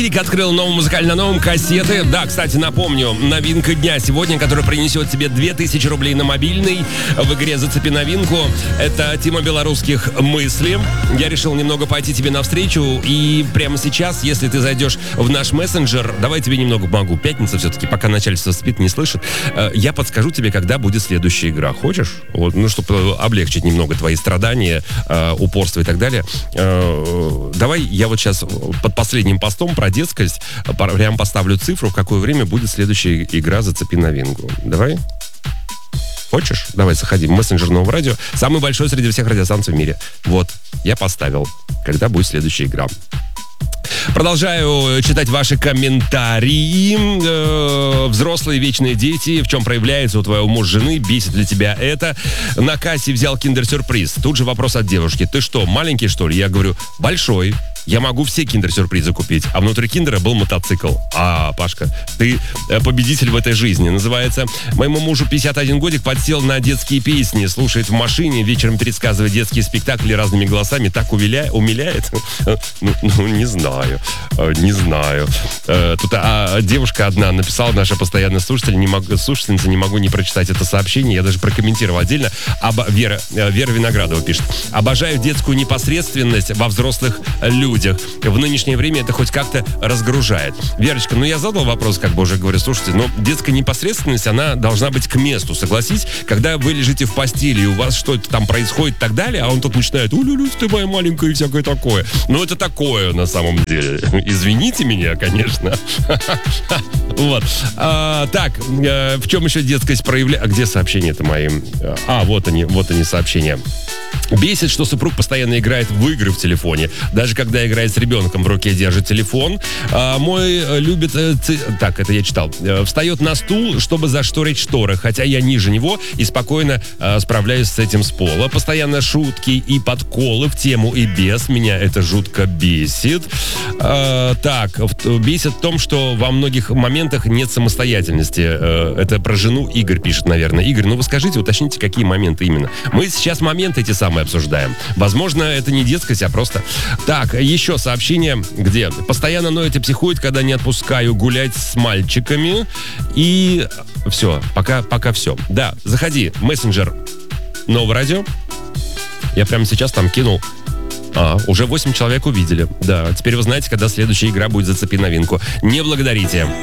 Дик открыл на новом кассеты. Да, кстати, напомню, новинка дня сегодня, которая принесет тебе 2000 рублей на мобильный в игре «Зацепи новинку». Это тема белорусских мыслей. Я решил немного пойти тебе навстречу. И прямо сейчас, если ты зайдешь в наш мессенджер, давай тебе немного помогу. Пятница все-таки, пока начальство спит, не слышит. Я подскажу тебе, когда будет следующая игра. Хочешь? Вот, ну, чтобы облегчить немного твои страдания, упорство и так далее. Давай я вот сейчас под последним постом про детскость прям поставлю цифру, в какое время будет следующая игра «Зацепи новинку». Давай? Хочешь? Давай, заходи в мессенджер Нового радио. Самый большой среди всех радиостанций в мире. Вот, я поставил, когда будет следующая игра. Продолжаю читать ваши комментарии. Взрослые вечные дети. В чем проявляется у твоего мужа, жены? Бесит ли тебя это? На кассе взял киндер-сюрприз. Тут же вопрос от девушки. Ты что, маленький, что ли? Я говорю, большой. Я могу все киндер-сюрпризы купить. А внутри киндера был мотоцикл. Пашка, ты победитель в этой жизни. Называется, моему мужу 51 годик, подсел на детские песни, слушает в машине, вечером пересказывает детские спектакли разными голосами. Так умиляет? Не знаю. Тут девушка одна написала, наша постоянная слушательница, не могу не прочитать это сообщение. Я даже прокомментировал отдельно. Вера Виноградова пишет. Обожаю детскую непосредственность во взрослых людях. В нынешнее время это хоть как-то разгружает. Верочка, я задал вопрос, уже говорю, слушайте, детская непосредственность, она должна быть к месту, согласись? Когда вы лежите в постели, и у вас что-то там происходит и так далее, а он тут начинает, ты моя маленькая и всякое такое. Это такое на самом деле. Извините меня, конечно. Вот. Так, в чем еще детскость проявляется? Где сообщения-то мои? Вот они сообщения. Бесит, что супруг постоянно играет в игры в телефоне. Даже когда играет с ребенком, в руке держит телефон. Мой любит... Так, это я читал. Встает на стул, чтобы зашторить шторы. Хотя я ниже него и спокойно справляюсь с этим с пола. Постоянно шутки и подколы в тему и без. Меня это жутко бесит. Бесит в том, что во многих моментах нет самостоятельности. Это про жену Игорь пишет, наверное. Игорь, вы скажите, уточните, какие моменты именно. Мы сейчас моменты эти самые обсуждаем. Возможно, это не детскость, а просто... Так, еще сообщение, где постоянно ноет и психует, когда не отпускаю гулять с мальчиками. И все, пока все. Да, заходи в мессенджер Нового радио. Я прямо сейчас там кинул. Уже 8 человек увидели. Да, теперь вы знаете, когда следующая игра будет «Зацепи новинку». Не благодарите.